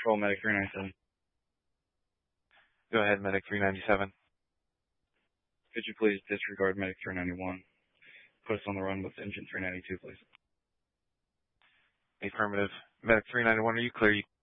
Patrol, Medic 397. Go ahead, Medic 397. Could you please disregard Medic 391? Put us on the run with engine 392, please. Affirmative. Medic 391, are you clear?